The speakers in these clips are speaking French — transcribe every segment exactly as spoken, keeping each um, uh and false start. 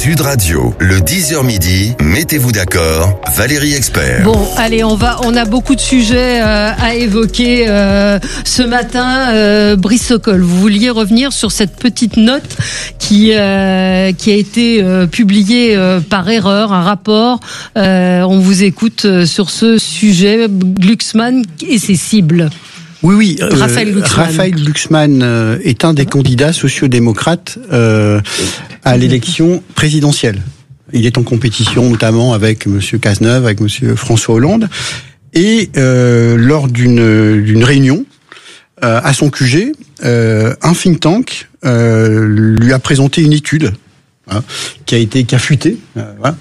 Sud Radio, le dix heures midi, mettez-vous d'accord, Valérie Expert. Bon, allez, on va, on a beaucoup de sujets euh, à évoquer euh, ce matin. Euh, Brice Sokol, vous vouliez revenir sur cette petite note qui euh, qui a été euh, publiée euh, par erreur, un rapport. Euh, on vous écoute euh, sur ce sujet, Glucksmann et ses cibles. Oui, oui. Euh, Raphaël Glucksmann. Raphaël Glucksmann euh, est un des candidats sociodémocrates euh, à l'élection présidentielle. Il est en compétition notamment avec Monsieur Cazeneuve, avec Monsieur François Hollande. Et euh, lors d'une, d'une réunion euh, à son Q G, euh, un think tank euh, lui a présenté une étude hein, qui a été qui a fuité, euh, voilà,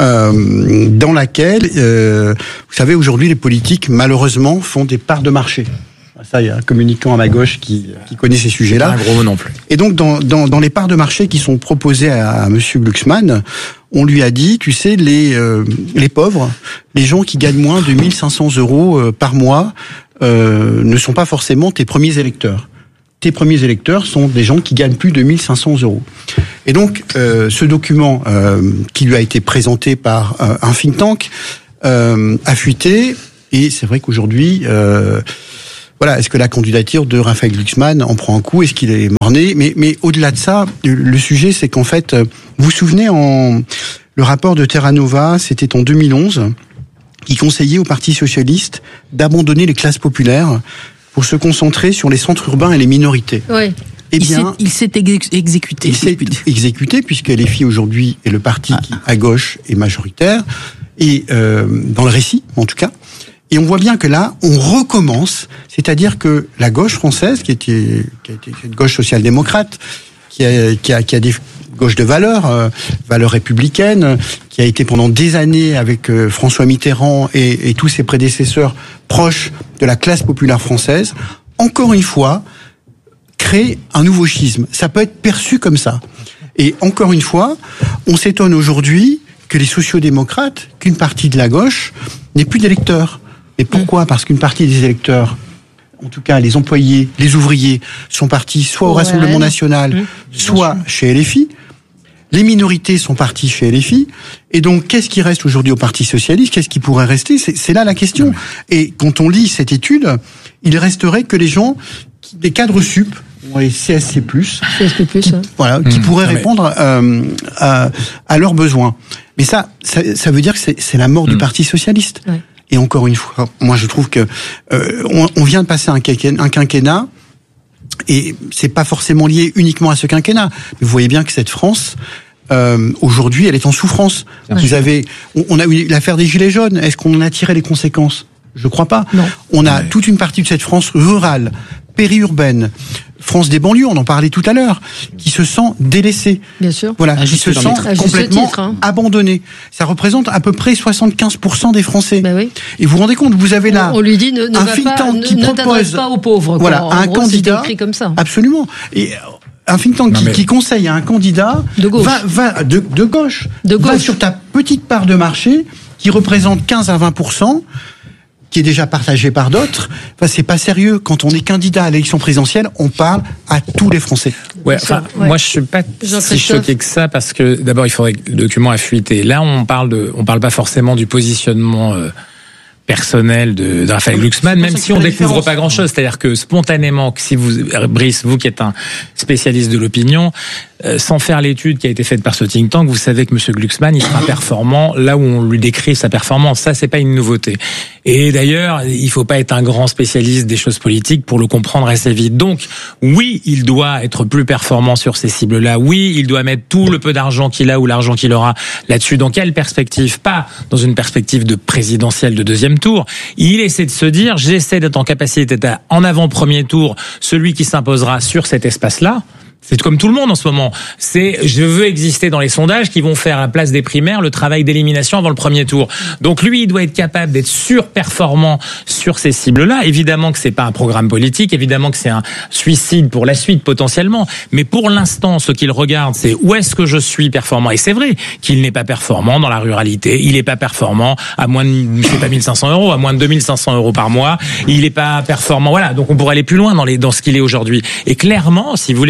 euh, dans laquelle, euh, vous savez, aujourd'hui les politiques malheureusement font des parts de marché. Ça, il y a un communicant à ma gauche qui, qui connaît ces sujets-là. Un gros mot non plus. Et donc, dans, dans, dans les parts de marché qui sont proposées à, à Monsieur Glucksmann, on lui a dit, tu sais, les, euh, les pauvres, les gens qui gagnent moins de mille cinq cents euros euh, par mois, euh, ne sont pas forcément tes premiers électeurs. Tes premiers électeurs sont des gens qui gagnent plus de mille cinq cents euros. Et donc, euh, ce document euh, qui lui a été présenté par euh, un think tank euh, a fuité. Et c'est vrai qu'aujourd'hui... Euh, Voilà, est-ce que la candidature de Raphaël Glucksmann en prend un coup? Est-ce qu'il est mort-né? Mais, mais au-delà de ça, le sujet, c'est qu'en fait, vous vous souvenez, en le rapport de Terra Nova, c'était en deux mille onze, qui conseillait au Parti socialiste d'abandonner les classes populaires pour se concentrer sur les centres urbains et les minorités. Oui. Eh bien, il s'est, il s'est ex- exécuté. Il s'est exécuté, puisque L F I aujourd'hui est le parti qui, à gauche, est majoritaire, et euh, dans le récit, en tout cas. Et on voit bien que là, on recommence, c'est-à-dire que la gauche française, qui était, qui a été une gauche social-démocrate, qui a, qui a, qui a des gauches de valeurs, euh, valeurs républicaines, qui a été pendant des années avec euh, François Mitterrand et, et tous ses prédécesseurs proches de la classe populaire française, encore une fois, crée un nouveau schisme. Ça peut être perçu comme ça. Et encore une fois, on s'étonne aujourd'hui que les sociodémocrates, qu'une partie de la gauche, n'ait plus d'électeurs. Et pourquoi ? Parce qu'une partie des électeurs, en tout cas les employés, les ouvriers, sont partis soit au ouais, Rassemblement ouais, national, mmh, soit chez L F I. Les minorités sont parties chez L F I. Et donc, qu'est-ce qui reste aujourd'hui au Parti socialiste ? Qu'est-ce qui pourrait rester ? c'est, c'est là la question. Et quand on lit cette étude, il resterait que les gens, des cadres sup, les C S C plus, C S C plus, qui, hein. voilà, qui mmh, pourraient mais... répondre euh, à, à leurs besoins. Mais ça, ça, ça veut dire que c'est, c'est la mort mmh. du Parti socialiste. Ouais. Et encore une fois, moi je trouve que euh, on, on vient de passer un quinquennat, un quinquennat, et c'est pas forcément lié uniquement à ce quinquennat. Mais vous voyez bien que cette France, euh, aujourd'hui, elle est en souffrance. Ouais. Vous avez, on, on a eu l'affaire des Gilets jaunes. Est-ce qu'on en a tiré les conséquences ? Je crois pas. Non. On a ouais. toute une partie de cette France rurale, périurbaine, France des banlieues, on en parlait tout à l'heure, qui se sent délaissée. Bien sûr. Voilà, qui se sent complètement titre, hein. abandonnée. Ça représente à peu près soixante-quinze pour cent des Français. Ben oui. Et vous vous rendez compte, vous avez là on, on lui dit ne, ne un va think pas, tank qui ne, propose, ne t'adresse pas aux pauvres. Voilà, quoi. En un gros, candidat. C'est écrit comme ça. Absolument. Et un think tank non, qui, mais... qui conseille à un candidat de gauche, va, va de, de gauche, de gauche, va sur ta petite part de marché qui représente quinze à vingt pour cent. Qui est déjà partagé par d'autres. Enfin, c'est pas sérieux. Quand on est candidat à l'élection présidentielle, on parle à tous les Français. Ouais, enfin, ouais. Moi, je suis pas si choqué que ça parce que d'abord, il faudrait que le document a fuité. Là, on parle de, on parle pas forcément du positionnement euh, personnel de, de Raphaël Glucksmann, même si on découvre pas grand-chose. C'est-à-dire que spontanément, si vous, Brice, vous qui êtes un spécialiste de l'opinion, euh, sans faire l'étude qui a été faite par ce think tank, vous savez que Monsieur Glucksmann, il sera performant là où on lui décrit sa performance. Ça, c'est pas une nouveauté. Et d'ailleurs, il faut pas être un grand spécialiste des choses politiques pour le comprendre assez vite. Donc, oui, il doit être plus performant sur ces cibles-là. Oui, il doit mettre tout le peu d'argent qu'il a ou l'argent qu'il aura là-dessus. Dans quelle perspective ? Pas dans une perspective de présidentielle de deuxième tour. Il essaie de se dire, j'essaie d'être en capacité d'être en avant-premier tour, celui qui s'imposera sur cet espace-là. C'est comme tout le monde en ce moment. C'est, je veux exister dans les sondages qui vont faire à la place des primaires le travail d'élimination avant le premier tour. Donc lui, il doit être capable d'être surperformant sur ces cibles-là. Évidemment que c'est pas un programme politique, évidemment que c'est un suicide pour la suite potentiellement. Mais pour l'instant, ce qu'il regarde, c'est où est-ce que je suis performant. Et c'est vrai qu'il n'est pas performant dans la ruralité. Il n'est pas performant à moins de, je sais pas, mille cinq cents euros, à moins de deux mille cinq cents euros par mois. Il n'est pas performant. Voilà. Donc on pourrait aller plus loin dans les, dans ce qu'il est aujourd'hui. Et clairement, si vous voulez, si lui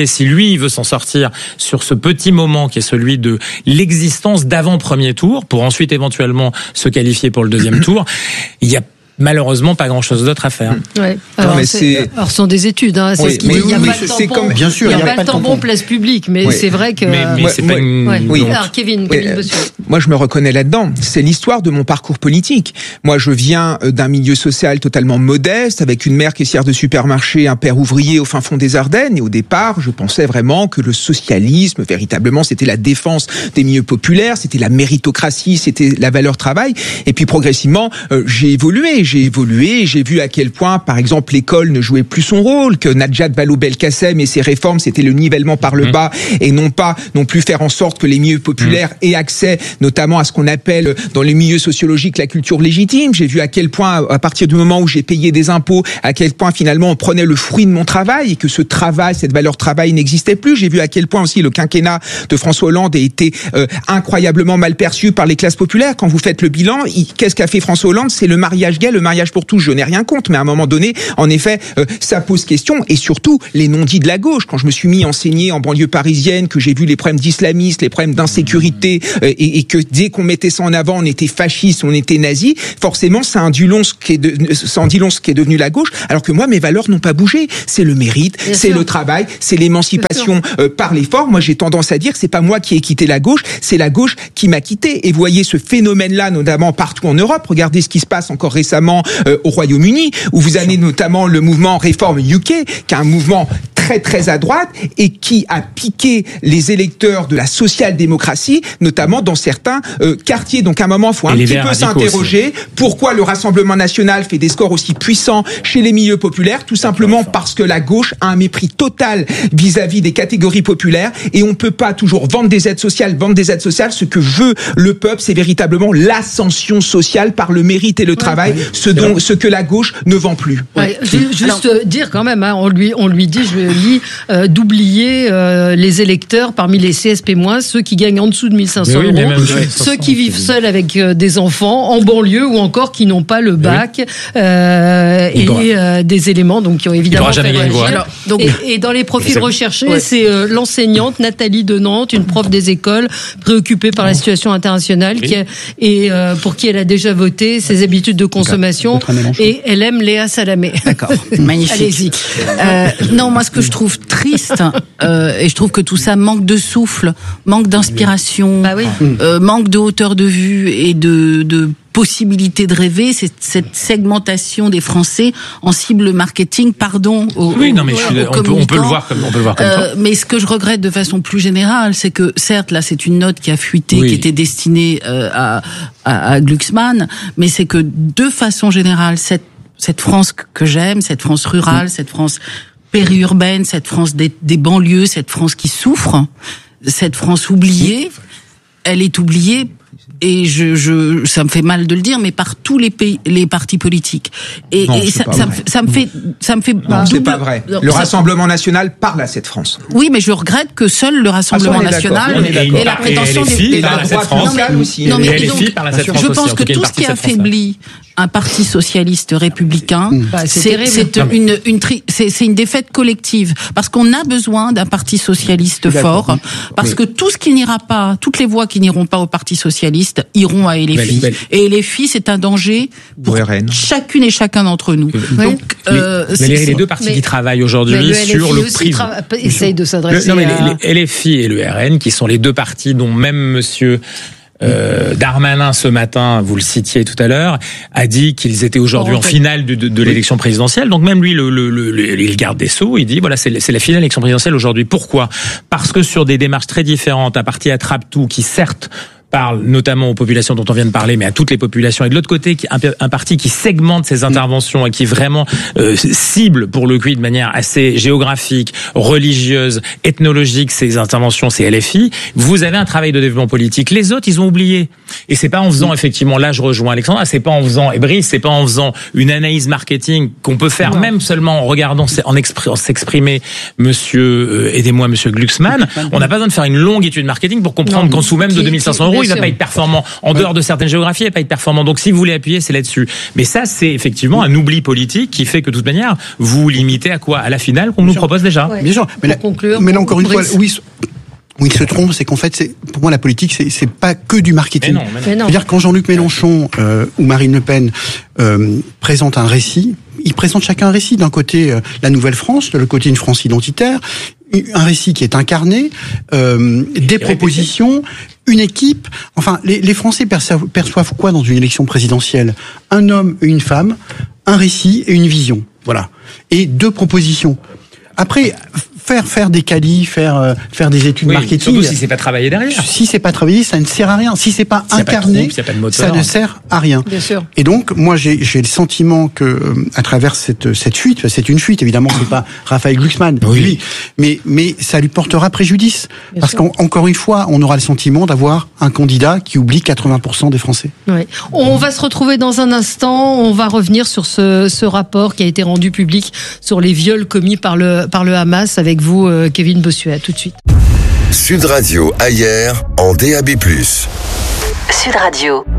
lui, il veut s'en sortir sur ce petit moment qui est celui de l'existence d'avant premier tour, pour ensuite éventuellement se qualifier pour le deuxième tour, il y a malheureusement pas grand chose d'autre à faire. Ouais. Alors, non, mais c'est, c'est... alors, ce sont des études, hein. C'est oui, ce qui oui, dit. Il n'y a oui, pas de tampon. Comme, bien sûr, il n'y a, a pas de tampon place publique, mais oui. c'est vrai que. Mais, mais ouais, c'est ouais, pas une. Ouais. Oui. Alors, Kevin, Kevin Bossuet. Moi, je me reconnais là-dedans. C'est l'histoire de mon parcours politique. Moi, je viens d'un milieu social totalement modeste, avec une mère caissière de supermarché, un père ouvrier au fin fond des Ardennes. Et au départ, je pensais vraiment que le socialisme, véritablement, c'était la défense des milieux populaires, c'était la méritocratie, c'était la valeur travail. Et puis, progressivement, euh, j'ai évolué, j'ai évolué, j'ai vu à quel point, par exemple, l'école ne jouait plus son rôle, que Najat Vallaud-Belkacem et ses réformes, c'était le nivellement par le bas, et non pas non plus faire en sorte que les milieux populaires aient accès, notamment à ce qu'on appelle dans les milieux sociologiques la culture légitime. J'ai vu à quel point, à partir du moment où j'ai payé des impôts, à quel point finalement on prenait le fruit de mon travail et que ce travail, cette valeur travail n'existait plus. J'ai vu à quel point aussi le quinquennat de François Hollande a été euh, incroyablement mal perçu par les classes populaires. Quand vous faites le bilan, il, qu'est-ce qu'a fait François Hollande? C'est le mariage gay, le mariage pour tous. Je n'ai rien contre, mais à un moment donné, en effet, euh, ça pose question. Et surtout, les non-dits de la gauche. Quand je me suis mis à enseigner en banlieue parisienne, que j'ai vu les problèmes d'islamistes, les problèmes d'insécurité, euh, et, et que dès qu'on mettait ça en avant, on était fasciste, on était nazi, forcément, ça en dit long ce qui est, de, ça en dit long ce qui est devenu la gauche. Alors que moi, mes valeurs n'ont pas bougé. C'est le mérite, Bien c'est sûr. le travail, c'est l'émancipation euh, par l'effort. Moi, j'ai tendance à dire que c'est pas moi qui ai quitté la gauche, c'est la gauche qui m'a quitté. Et vous voyez ce phénomène-là, notamment partout en Europe. Regardez ce qui se passe encore récemment euh, au Royaume-Uni, où vous avez notamment le mouvement Reform U K, qui est un mouvement très très à droite et qui a piqué les électeurs de la social-démocratie, notamment dans certains euh, quartiers. Donc à un moment, il faut un petit peu s'interroger. Aussi. Pourquoi le Rassemblement national fait des scores aussi puissants chez les milieux populaires? Tout simplement parce que la gauche a un mépris total vis-à-vis des catégories populaires et on ne peut pas toujours vendre des aides sociales, vendre des aides sociales. Ce que veut le peuple, c'est véritablement l'ascension sociale par le mérite et le ouais, travail, ouais. ce dont, ce que la gauche ne vend plus. Ouais, juste Alors, dire quand même, hein, on lui, on lui dit, je le lis, euh, d'oublier euh, les électeurs parmi les C S P moins, ceux qui gagnent en dessous de mille cinq cents oui, euros, même, ouais, ceux qui vivent seuls avec euh, des enfants en banlieue ou encore qui n'ont pas le bac oui. euh, et euh, des éléments donc qui ont évidemment fait réagir. Alors, donc, et, et dans les profils recherchés, ouais. c'est euh, l'enseignante Nathalie de Nantes, une prof des écoles préoccupée par la situation internationale, oui. qui a, et euh, pour qui elle a déjà voté ses habitudes de consommation et elle aime Léa Salamé. D'accord, magnifique. Allez-y. Euh, non, moi ce que je trouve triste euh, et je trouve que tout ça manque de souffle, manque d'inspiration, bah oui. euh, manque de hauteur de vue et de, de possibilité de rêver, c'est cette segmentation des Français en cible marketing, pardon. Aux, oui, non, mais aux, je suis, on, peut, on peut le voir comme on peut le voir comme euh, ça. Mais ce que je regrette de façon plus générale, c'est que certes, là, c'est une note qui a fuité, oui. qui était destinée euh, à, à, à Glucksmann, mais c'est que de façon générale, cette cette France que j'aime, cette France rurale, mmh. cette France périurbaine, cette France des, des banlieues, cette France qui souffre, cette France oubliée, elle est oubliée. Et je, je, ça me fait mal de le dire, mais par tous les pays, les partis politiques. Et, non, et ça, ça, ça me fait, ça me fait. Non, double... c'est pas vrai. Le ça... Rassemblement national parle à cette France. Oui, mais je regrette que seul le Rassemblement ah, national et, et la prétention des et la droite sociale aussi. Non, mais donc, je pense que tout ce qui affaiblit un parti socialiste républicain, bah, c'est, c'est une, une, tri, c'est, c'est une défaite collective. Parce qu'on a besoin d'un parti socialiste fort. Parce oui. que tout ce qui n'ira pas, toutes les voix qui n'iront pas au parti socialiste iront à L F I. Belle, belle. Et L F I, c'est un danger pour chacune et chacun d'entre nous. Oui. Donc, euh, mais, mais les deux partis mais, qui travaillent aujourd'hui sur le prix. Tra- essaye de s'adresser le, non, mais à... les, les L F I et le R N, qui sont les deux partis dont même monsieur Euh, Darmanin ce matin, vous le citiez tout à l'heure, a dit qu'ils étaient aujourd'hui oh, en finale de, de, de l'élection présidentielle. Donc même lui, le, le, le, le garde des Sceaux, il dit voilà, c'est, c'est la finale de l'élection présidentielle aujourd'hui. Pourquoi ? Parce que sur des démarches très différentes, un parti attrape-tout qui certes parle notamment aux populations dont on vient de parler, mais à toutes les populations. Et de l'autre côté, un, un parti qui segmente ses interventions et qui vraiment euh, cible, pour le coup, de manière assez géographique, religieuse, ethnologique, ses interventions, c'est L F I. Vous avez un travail de développement politique. Les autres, ils ont oublié. Et c'est pas en faisant, effectivement, là je rejoins Alexandra, c'est pas en faisant, et Brice, c'est pas en faisant une analyse marketing qu'on peut faire, non. même seulement en regardant, en, expr- en s'exprimer, monsieur, euh, aidez-moi, monsieur Glucksmann. On n'a pas besoin de faire une longue étude marketing pour comprendre non, qu'en dessous même de deux mille cinq cents euros, il va pas être performant. En ouais. dehors de certaines géographies, il va pas être performant. Donc si vous voulez appuyer, c'est là-dessus. Mais ça, c'est effectivement un oubli politique qui fait que de toute manière, vous limitez à quoi? À la finale qu'on nous propose déjà. Ouais. Bien sûr. Mais, là, conclure, mais là, encore une fois, oui. Où il se trompe, c'est qu'en fait, c'est, pour moi, la politique, c'est, c'est pas que du marketing. Mais non, mais non. C'est-à-dire quand Jean-Luc Mélenchon euh, ou Marine Le Pen euh, présentent un récit, ils présentent chacun un récit. D'un côté, euh, la Nouvelle-France, de l'autre côté, une France identitaire, un récit qui est incarné, euh, des propositions, une équipe. Enfin, les, les Français perçoivent, perçoivent quoi dans une élection présidentielle? Un homme et une femme, un récit et une vision. Voilà. Et deux propositions. Après, faire faire des qualis, faire euh, faire des études oui, marketing. Surtout si c'est pas travaillé derrière. Si c'est pas travaillé, ça ne sert à rien. Si c'est pas si incarné, pas de groupe, ça ne sert à rien. Bien sûr. Et donc, moi, j'ai j'ai le sentiment que euh, à travers cette cette fuite, c'est une fuite évidemment, c'est pas Raphaël Glucksmann, oui. lui, mais mais ça lui portera préjudice Bien parce qu'encore une fois, on aura le sentiment d'avoir un candidat qui oublie quatre-vingts pour cent des Français. Oui. On va se retrouver dans un instant. On va revenir sur ce ce rapport qui a été rendu public sur les viols commis par le par le Hamas avec vous, Kevin Bossuet. À tout de suite. Sud Radio ailleurs en D A B plus. Sud Radio.